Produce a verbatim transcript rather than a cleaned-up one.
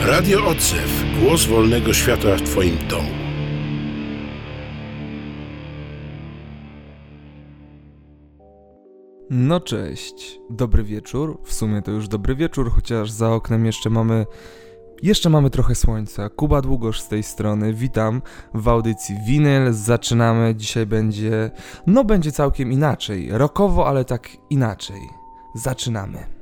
Radio Odzew. Głos wolnego świata w Twoim domu. No cześć, dobry wieczór, w sumie to już dobry wieczór, chociaż za oknem jeszcze mamy, jeszcze mamy trochę słońca. Kuba Długosz z tej strony, witam w audycji Winyl, zaczynamy, dzisiaj będzie, no będzie całkiem inaczej, rockowo, ale tak inaczej, zaczynamy.